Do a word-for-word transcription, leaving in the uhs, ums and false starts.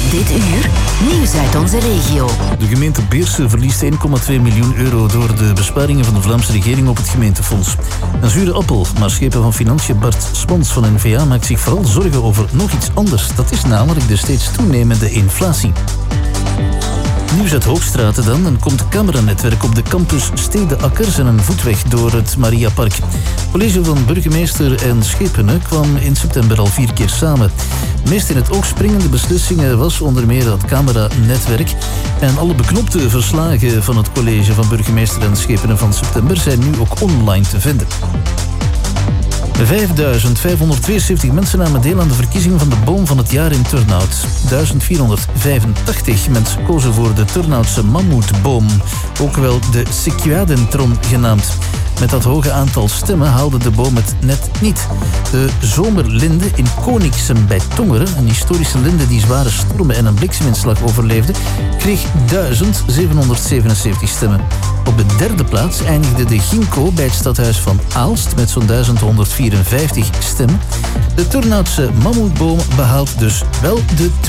Dit uur, nieuws uit onze regio. De gemeente Beersen verliest één komma twee miljoen euro door de besparingen van de Vlaamse regering op het gemeentefonds. Een zure appel, maar schepen van Financiën Bart Spons van N V A maakt zich vooral zorgen over nog iets anders. Dat is namelijk de steeds toenemende inflatie. Nieuws uit Hoogstraten dan. Dan komt cameranetwerk op de campus Stede-Akkers en een voetweg door het Mariapark. Het college van burgemeester en Schepenen kwam in september al vier keer samen. De meest in het oog springende beslissingen was onder meer dat cameranetwerk. En alle beknopte verslagen van het college van burgemeester en Schepenen van september zijn nu ook online te vinden. vijfduizend vijfhonderdtweeënzeventig mensen namen deel aan de verkiezing van de boom van het jaar in Turnhout. duizend vierhonderdvijfentachtig mensen kozen voor de Turnhoutse mammoetboom, ook wel de Sequoiadentron genaamd. Met dat hoge aantal stemmen haalde de boom het net niet. De zomerlinde in Koningsem bij Tongeren, een historische linde die zware stormen en een blikseminslag overleefde, kreeg duizend zevenhonderdzevenenzeventig stemmen. Op de derde plaats eindigde de ginkgo bij het stadhuis van Aalst met zo'n duizend honderdvierenvijftig stemmen. De Turnhoutse mammoetboom behaalt dus wel de